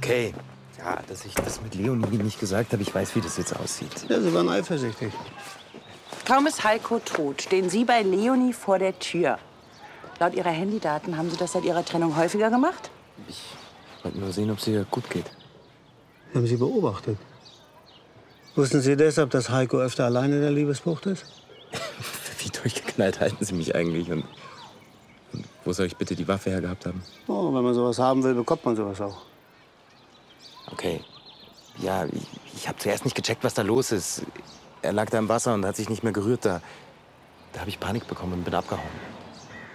Okay. Ja, dass ich das mit Leonie nicht gesagt habe, ich weiß, wie das jetzt aussieht. Ja, Sie waren eifersüchtig. Kaum ist Heiko tot, stehen Sie bei Leonie vor der Tür. Laut Ihrer Handydaten haben Sie das seit Ihrer Trennung häufiger gemacht? Ich wollte nur sehen, ob es ihr gut geht. Haben Sie beobachtet? Wussten Sie deshalb, dass Heiko öfter alleine in der Liebesbucht ist? Wie durchgeknallt halten Sie mich eigentlich? Und wo soll ich bitte die Waffe hergehabt haben? Oh, wenn man sowas haben will, bekommt man sowas auch. Okay. Ja, ich habe zuerst nicht gecheckt, was da los ist. Er lag da im Wasser und hat sich nicht mehr gerührt. Da habe ich Panik bekommen und bin abgehauen.